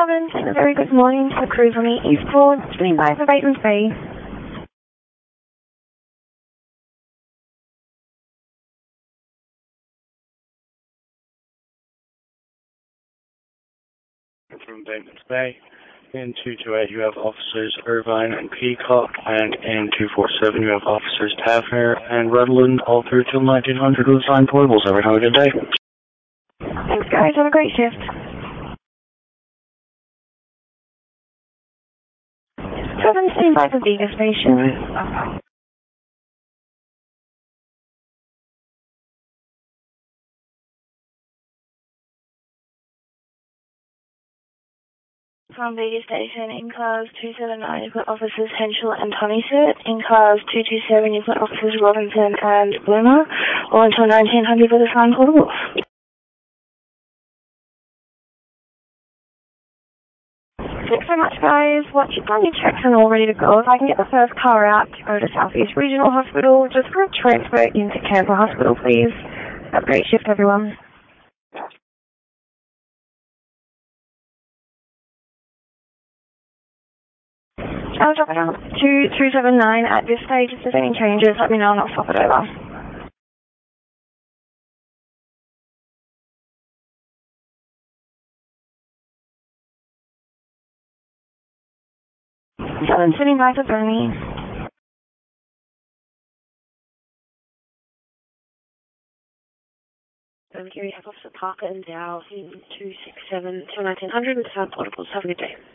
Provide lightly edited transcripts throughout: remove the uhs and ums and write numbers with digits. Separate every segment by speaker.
Speaker 1: Robin, a very good morning to the cruise on the Eastport, standing by for Bateman's Bay.
Speaker 2: From Bateman's Bay. In 228 you have officers Irvine and Peacock, and in 247 you have officers Taffner and Rutland, all through till 1900 with assigned portables. Have a good day.
Speaker 1: Thanks guys, have a great shift. 7, standing by for Vega Station. From Vega Station, in cars 279 you've got officers Henschel and Tonysett. In cars 227 you've got officers Robinson and Bloomer, all until 1900 with assigned portables. Thanks so much guys. Once you've done your checks and all ready to go, if I can get the first car out to go to Southeast Regional Hospital, just for a transfer into Canberra Hospital please. Have a great shift everyone. I'll drop it out to 279 at this stage. If there's any changes, let me know and I'll swap it over. So I'm sitting by for Bernie.
Speaker 3: Gary, have Officer Parker and Dow in 267 till 1900 with sound portables. Have a good day.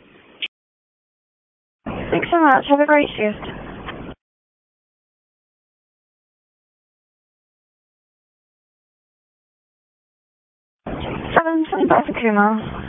Speaker 1: Thanks so much. Have a great shift. 7, sitting by for Kuma.